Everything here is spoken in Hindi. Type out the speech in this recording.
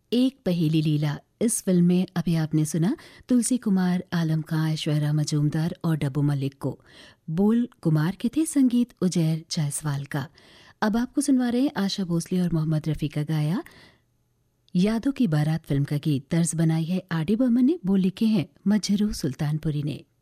एक पहेली लीला। इस फिल्म में अभी आपने सुना तुलसी कुमार, आलम खां, ऐश्वर्या मजूमदार और डब्बू मलिक को। बोल कुमार के थे, संगीत उजैर जायसवाल का। अब आपको सुनवा रहे हैं आशा भोसले और मोहम्मद रफ़ी का गाया यादों की बारात फिल्म का गीत। तर्ज बनाई है आर डी बर्मन ने, बोल लिखे हैं मजहरू सुल्तानपुरी ने।